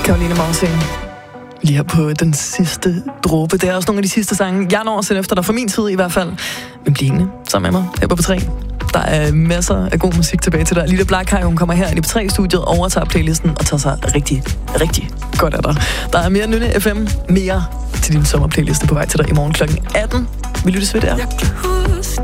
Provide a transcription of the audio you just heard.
Caroline Mausing. Lige her på den sidste dråbe. Det er også nogle af de sidste sange, jeg når at sende efter dig, fra min side i hvert fald. Men bliv hængende sammen med mig her på P3. Der er masser af god musik tilbage til dig. Lille Blakhaj, hun kommer her i P3-studiet, overtager playlisten og tager sig rigtig, rigtig godt af dig. Der er mere Nynne FM, mere til din sommerplayliste på vej til dig i morgen kl. 18. Vi lyttes ved der.